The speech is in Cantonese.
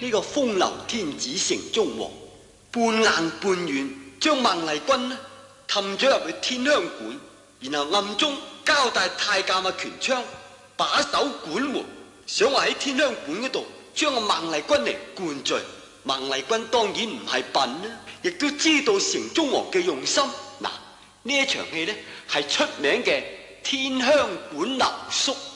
呢個風流天子成忠王半硬半軟，將孟麗君呢氹咗入去天香館，然後暗中交代太監嘅權昌把守館門，想話喺天香館嗰度將個孟麗君嚟灌醉。孟麗君當然唔係笨啦，亦都知道成忠王嘅用心。嗱，呢一場戲呢係出名嘅天香館留宿。